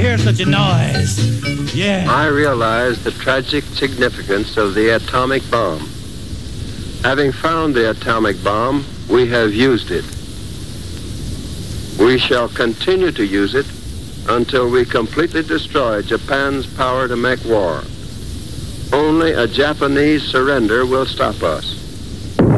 hear such a noise. Yeah. I realize the tragic significance of the atomic bomb. Having found the atomic bomb, we have used it. We shall continue to use it until we completely destroy Japan's power to make war. Only a Japanese surrender will stop us.